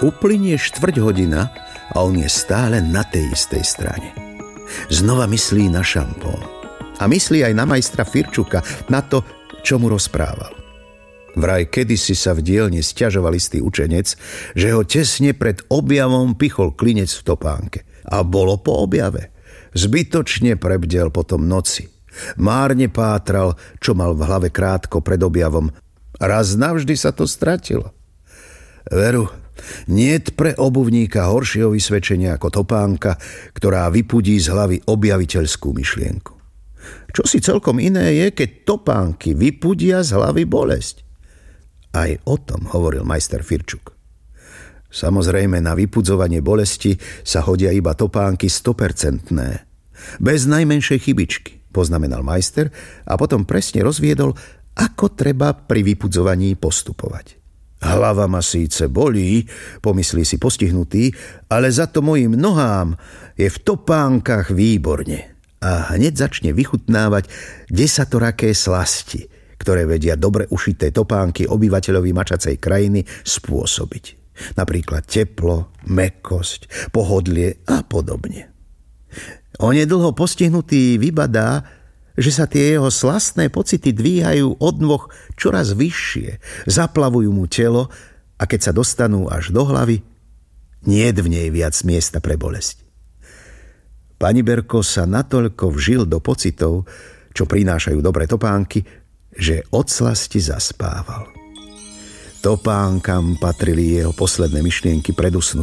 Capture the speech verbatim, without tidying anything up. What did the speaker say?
Uplynie štvrť hodina a on je stále na tej istej strane. Znova myslí na šampón. A myslí aj na majstra Firčuka, na to, čo mu rozprával. Vraj kedysi sa v dielni sťažoval istý učenec, že ho tesne pred objavom pichol klinec v topánke. A bolo po objave. Zbytočne prebdel potom noci. Márne pátral, čo mal v hlave krátko pred objavom. Raz navždy sa to stratilo. Veru, niet pre obuvníka horšieho vysvedčenia ako topánka, ktorá vypudí z hlavy objaviteľskú myšlienku. Čo si celkom iné je, keď topánky vypudia z hlavy bolesť. Aj o tom hovoril majster Firčuk. Samozrejme, na vypudzovanie bolesti sa hodia iba topánky sto percent. Bez najmenšej chybičky, poznamenal majster a potom presne rozviedol, ako treba pri vypudzovaní postupovať. Hlava ma síce bolí, pomyslí si postihnutý, ale za to mojim nohám je v topánkach výborne. A hneď začne vychutnávať desatoraké slasti, ktoré vedia dobre ušité topánky obyvateľovi mačacej krajiny spôsobiť. Napríklad teplo, mäkkosť, pohodlie a podobne. Onedlho postihnutý vybadá, že sa tie jeho slastné pocity dvíhajú od nôh čoraz vyššie, zaplavujú mu telo a keď sa dostanú až do hlavy, niet v nej viac miesta pre bolesť. Pani Berko sa natoľko vžil do pocitov, čo prinášajú dobré topánky, že od slasti zaspával. Topánkam patrili jeho posledné myšlienky pred usnutím.